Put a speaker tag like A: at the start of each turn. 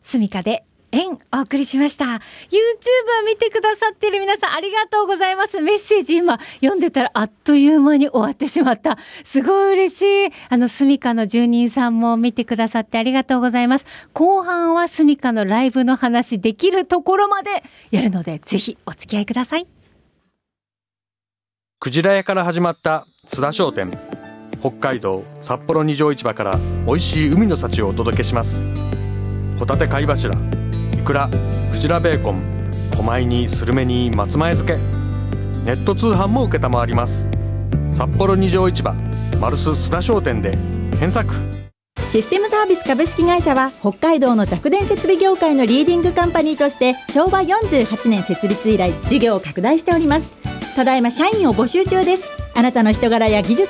A: スミカで縁お送りしました。 YouTube 見てくださっている皆さんありがとうございます。メッセージ今読んでたらあっという間に終わってしまった。すごい嬉しい。スミカの住人さんも見てくださってありがとうございます。後半はスミカのライブの話できるところまでやるのでぜひお付き合いください。
B: クジラ屋から始まった須田商店。北海道札幌二条市場から美味しい海の幸をお届けします。ホタテ貝柱、イクラ、クジラベーコン、狛江にスルメに松前漬け。ネット通販も承ります。札幌二条市場マルス須田商店で検索。
C: システムサービス株式会社は北海道の弱電設備業界のリーディングカンパニーとして昭和48年設立以来事業を拡大しております。ただいま社員を募集中です。あなたの人柄や技術